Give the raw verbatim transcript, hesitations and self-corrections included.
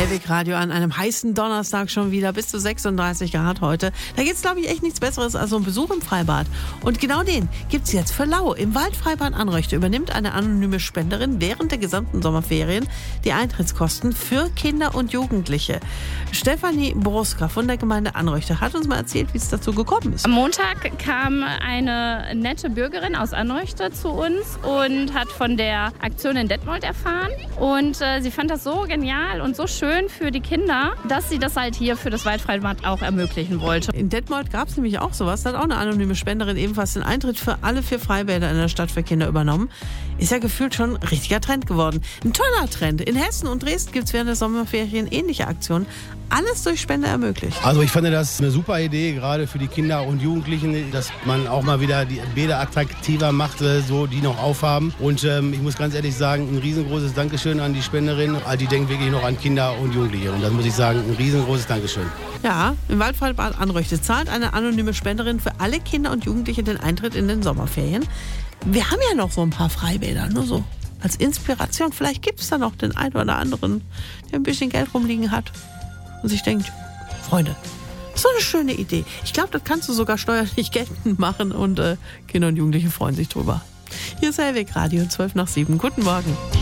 Hellwig Radio an einem heißen Donnerstag schon wieder, bis zu sechsunddreißig Grad heute. Da gibt's, glaube ich, echt nichts Besseres als so ein Besuch im Freibad. Und genau den gibt's jetzt für lau. Im Waldfreibad Anröchte übernimmt eine anonyme Spenderin während der gesamten Sommerferien die Eintrittskosten für Kinder und Jugendliche. Stefanie Bruska von der Gemeinde Anröchte hat uns mal erzählt, wie es dazu gekommen ist. Am Montag kam eine nette Bürgerin aus Anröchte zu uns und hat von der Aktion in Detmold erfahren. Und äh, sie fand das so genial und so schön für die Kinder, dass sie das halt hier für das Waldfreibad auch ermöglichen wollte. In Detmold gab es nämlich auch sowas. Da hat auch eine anonyme Spenderin ebenfalls den Eintritt für alle vier Freibäder in der Stadt für Kinder übernommen. Ist ja gefühlt schon ein richtiger Trend geworden. Ein toller Trend. In Hessen und Dresden gibt es während der Sommerferien ähnliche Aktionen. Alles durch Spende ermöglicht. Also ich fand das eine super Idee, gerade für die Kinder und Jugendlichen, dass man auch mal wieder die Bäder attraktiver macht, so die noch aufhaben. Und ähm, ich muss ganz ehrlich sagen, ein riesengroßes Dankeschön an die Spenderin. Die denkt wirklich noch an Kinder und Jugendliche. Und das muss ich sagen, ein riesengroßes Dankeschön. Ja, im Waldfreibad Anröchte zahlt eine anonyme Spenderin für alle Kinder und Jugendliche den Eintritt in den Sommerferien. Wir haben ja noch so ein paar Freibäder, nur so als Inspiration. Vielleicht gibt es da noch den einen oder anderen, der ein bisschen Geld rumliegen hat und sich denkt, Freunde, so eine schöne Idee. Ich glaube, das kannst du sogar steuerlich geltend machen und äh, Kinder und Jugendliche freuen sich drüber. Hier ist Hellwig Radio, zwölf nach sieben. Guten Morgen.